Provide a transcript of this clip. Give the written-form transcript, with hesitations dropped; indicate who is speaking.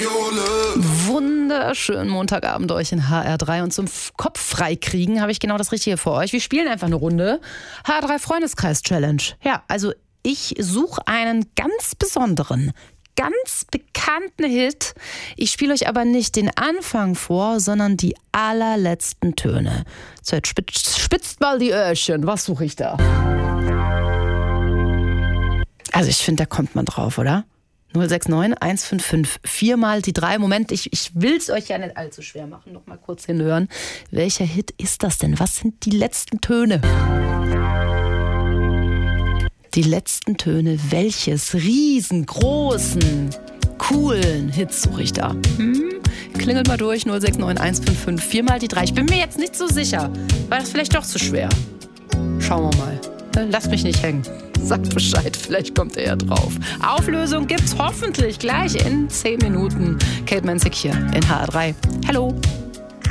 Speaker 1: Wunderschönen Montagabend euch in HR3 und zum Kopf freikriegen habe ich genau das Richtige für euch. Wir spielen einfach eine Runde. HR3 Freundeskreis Challenge. Ja, also ich suche einen ganz besonderen, ganz bekannten Hit. Ich spiele euch aber nicht den Anfang vor, sondern die allerletzten Töne. So, jetzt spitzt mal die Öhrchen. Was suche ich da? Also ich finde, da kommt man drauf, oder? 069 155 4 mal die 3. Moment, ich will es euch ja nicht allzu schwer machen. Noch mal kurz hinhören. Welcher Hit ist das denn? Was sind die letzten Töne? Die letzten Töne welches riesengroßen, coolen Hits suche ich da? Klingelt mal durch, 069 155 4 mal die 3. Ich bin mir jetzt nicht so sicher. War das vielleicht doch zu schwer? Schauen wir mal. Lasst mich nicht hängen. Sagt Bescheid, vielleicht kommt er ja drauf. Auflösung gibt's hoffentlich gleich in 10 Minuten. Kate Menzig hier in HR3. Hallo.